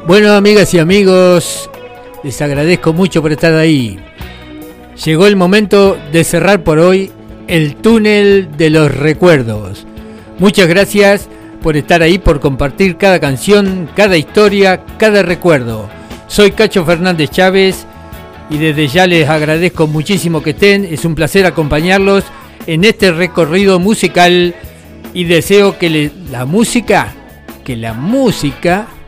Bueno, amigas y amigos, les agradezco mucho por estar ahí. Llegó el momento de cerrar por hoy el túnel de los recuerdos. Muchas gracias por estar ahí, por compartir cada canción, cada historia, cada recuerdo. Soy Cacho Fernández Chávez y desde ya les agradezco muchísimo que estén. Es un placer acompañarlos en este recorrido musical y deseo que la música